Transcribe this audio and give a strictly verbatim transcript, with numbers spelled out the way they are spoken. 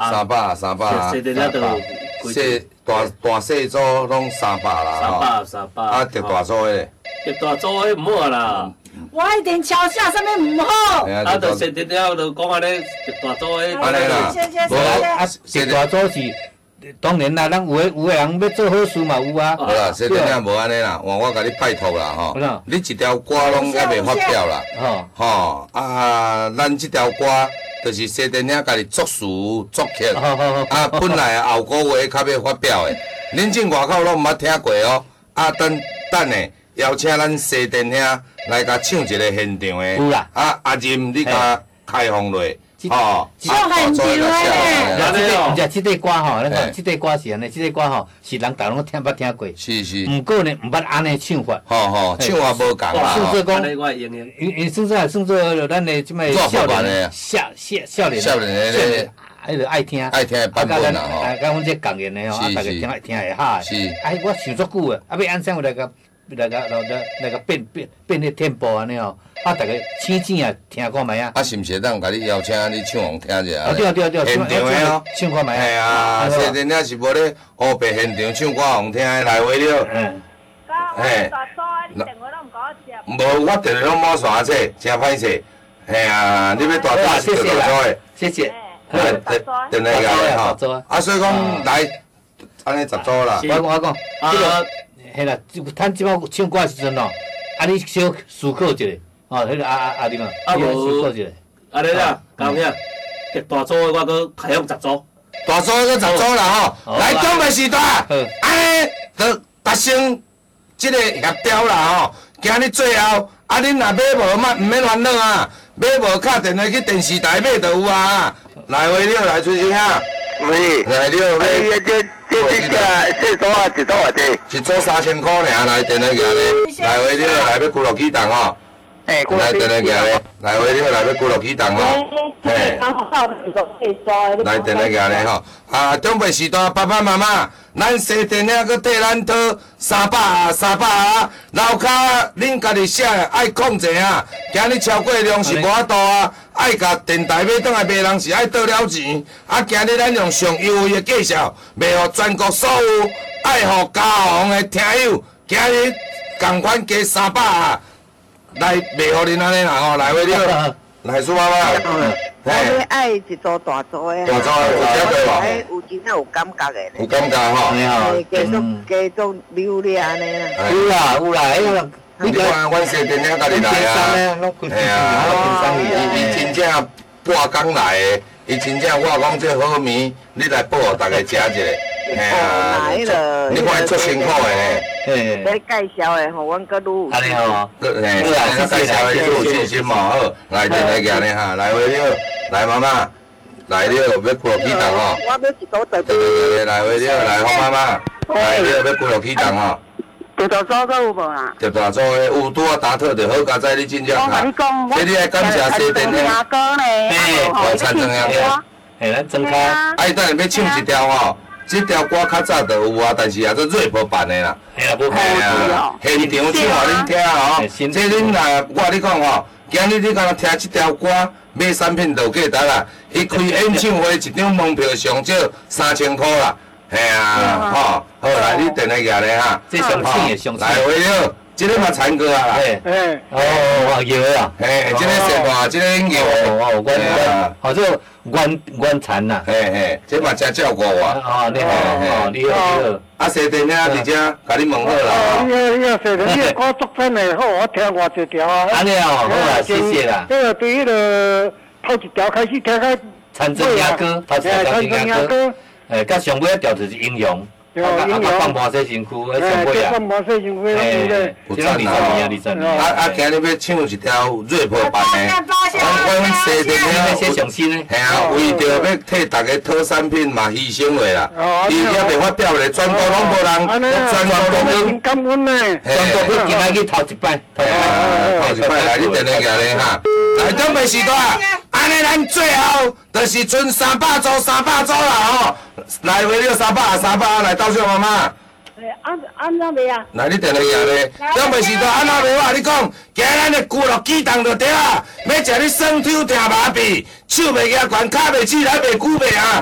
三百三百， 细电了都细大大细组拢三百啦， 三百三百， 啊，特大组的， 特大组的唔好啦。 我一定敲下上面唔好。 啊，就细电了就讲安尼，特大组的。 安尼啦， 无啊，细大组是。当然啦，咱有诶有诶人要做好事嘛有啊。 好啦，细电了无安尼啦，换我甲你拜托啦吼，你一条歌拢还袂发表啦，吼啊，咱这条歌就是细电了家己作词作曲，啊，本来后个月较要发表诶，恁这外口拢毋捌听过哦，啊，等等诶，邀请咱细电了来甲唱一个现场诶， 有啦， 啊，阿任你甲开放落。哦， 做很久诶， 而且这个歌吼，咱讲这个歌是安尼，这个歌吼是人大拢听捌听过， 是是。 毋过呢，毋捌安尼唱法。 吼吼，唱法无共啦。 算做讲， 因因算做算做咱的即摆少年，少少少年， 少年的， 迄个爱听， 爱听的版本啦吼。 啊，甲阮这共演的吼，啊，大家听听会哈。 是。 哎，我想足久啊，啊，要安怎来个来个来个来个变变变迄tempo步安尼吼。啊！大家请正啊，听看卖啊！ 啊，是毋是当甲你邀请你唱互听者啊？ 对对对， 现场的哦， 唱看卖啊！ 系啊，细电了是无咧湖北现场唱歌互听的来话了。 嗯。嘿。你电话拢唔甲我接。 无，我电话拢冇线切，真歹势。系啊，你要大大是大大的。 谢谢。 电电话甲你吼。啊，所以讲来，安尼十组啦。 我讲我讲，这个系啦，咱即摆唱歌时阵哦，啊，你小思考一下。哦，迄个阿阿阿弟嘛， 啊无，安尼啦，高兄，特大组的我搁开放十组， 大组搁十组啦吼，来准备时段，安尼就达成即个协调啦吼。今日最后，啊恁若买无嘛，毋免烦恼啊，买无敲电话去电视台买就有啊。来回了，来吹声啊， 喂， 来了， 哎呀，这这这个这组啊，一组啊这， 一组三千块尔，来电话行咧，来回了，来要几落启动吼。 哎， 来电话行咧，来回了，来要几落启动吼。嘿，来电话行咧吼，啊，准备时段，爸爸妈妈，咱细电了搁替咱讨三百三百啊，楼骹恁家己写爱控制啊，今日超过量是无法度啊，爱甲电台买倒来卖人是爱倒了钱，啊，今日咱用上优惠的价钱卖互全国所有爱护家行的听友，今日共款加三百啊。来卖互恁安尼啦吼，来话了，来苏妈妈， 我要爱一组大组的， 大组的有了解无？ 有真正有感觉的， 有感觉吼， 继续继续留咧安尼啦。 有啦有啦，迄个你看阮细电影家己来啊，嘿啊，伊伊真正半工来的，伊真正我讲这好面，你来报互大家食一下。嘿啊，你看伊足辛苦的咧。 嘿，你介绍的吼，阮搁愈。 安尼吼， 嘿，你介绍的愈有信心嘛好，来电来行咧哈，来话了，来妈妈，来了要几落启动吼。 我要一组大组。 对对对，来话了，来好妈妈，来了要几落启动吼。 大大组搁有无啦？ 大大组的有拄啊达特就好，加在你真正哈。所以你爱感谢西电的。 嘿， 晚餐装呀歌， 嘿，咱装开。 啊，伊等下要唱一条吼。这条歌较早就有啊，但是也做 rap 版的啦。 嘿啦，无嘿啊，现场唱互恁听吼。这恁若我你讲吼，今日你敢若听这条歌，买产品就价值啦。伊开演唱会一张门票上少三千块啦。嘿啊，吼，好来，你电话举咧哈。 这上唱的上唱。 来回了，这个嘛参过啊啦。 嘿，哦，有啊。 嘿，这个是话，这个应有。 哦，我我，好这原原残呐。 嘿嘿，这嘛真照顾我。 哦，你好，哦，你好，你好。 啊，西电影伫遮，甲你问好啦。 哦，你个你个西电，你个歌作品的好，我听偌济条啊。 安尼哦，好啦，谢谢啦。 这个对迄个头一条开始听开。 参政歌歌，头一条参政歌。诶，甲上尾一条就是英雄。啊啊！放马西身躯，迄上尾啊！ 放马西身躯， 诶，有赞啦！ 啊啊！今日要唱一条 rap 版的，阮阮西电影写上新诶。 嘿啊，为着要替大家讨产品嘛牺牲话啦。伊也袂发表咧，全部拢无人，全部拢真感恩咧。 全部要今仔日头一摆，头一摆， 头一摆来你电话举咧哈。来准备时段，安尼咱最后就是剩三百组，三百组啦吼。来回了三百啊，三百啊，来到小妈妈。 诶，安安怎袂啊？ 来，你电话举咧，准备时段安怎袂我你讲，今咱的骨肉启动就对啊，要食你酸抽定麻痹，手袂举悬，脚袂起来，袂久袂啊，